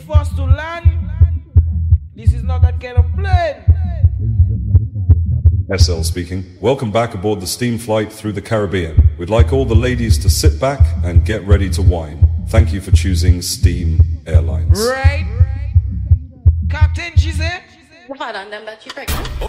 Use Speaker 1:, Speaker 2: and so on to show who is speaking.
Speaker 1: wait for us to land. This is not that kind of plane.
Speaker 2: SL speaking. Welcome back aboard the steam flight through the Caribbean. We'd like all the ladies to sit back and get ready to wine. Thank you for choosing Steam Airlines.
Speaker 1: Right? Captain, she said?
Speaker 3: What on them that you pregnant?